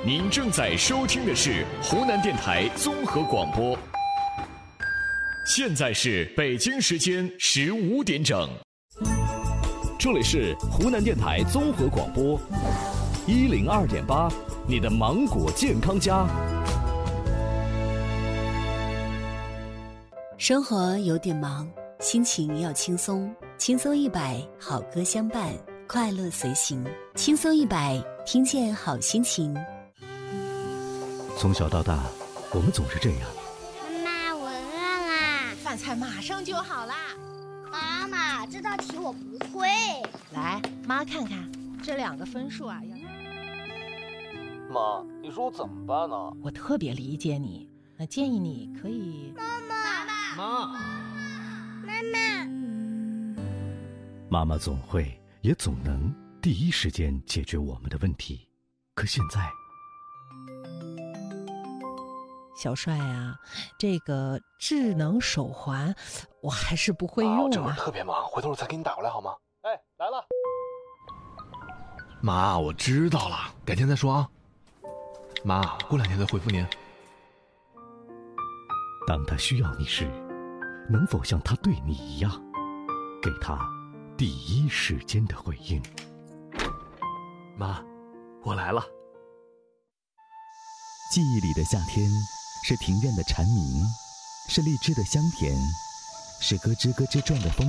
您正在收听的是湖南电台综合广播。现在是北京时间15点整， 这里是湖南电台综合广播102.8，你的芒果健康家。 生活有点忙，心情要轻松，轻松100，好歌相伴，快乐随行。轻松100，听见好心情。 从小到大，我们总是这样。 妈妈，我饿啦！ 饭菜马上就好啦。 妈妈，这道题我不会。 来，妈看看这2个分数啊。 妈，你说我怎么办呢？ 我特别理解你，那建议你可以。 妈妈总会也总能第一时间解决我们的问题，可现在小帅啊，这个智能手环我还是不会用啊。 这会儿特别忙，回头我再给你打过来好吗？哎，来了。 妈，我知道了，改天再说啊。妈，过2天再回复您。 当他需要你时，能否像他对你一样，给他第一时间的回应？ 妈，我来了。 记忆里的夏天，是庭院的蝉鸣，是荔枝的香甜，是咯吱咯吱转的风。